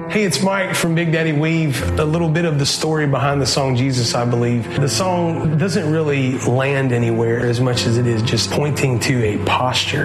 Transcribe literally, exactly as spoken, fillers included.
Hey, it's Mike from Big Daddy Weave. A little bit of the story behind the song Jesus, I believe. The song doesn't really land anywhere as much as it is just pointing to a posture